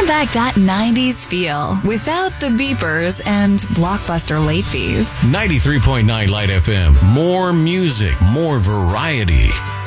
bringing back that 90s feel without the beepers and blockbuster late fees. 93.9 Light FM. More music, more variety.